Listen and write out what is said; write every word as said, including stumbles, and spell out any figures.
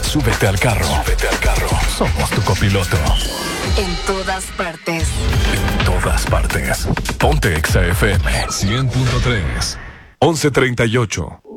Súbete al carro. Súbete al carro. Somos tu copiloto. En todas partes. En todas partes. Ponte Exa F M cien punto tres. once treinta y ocho.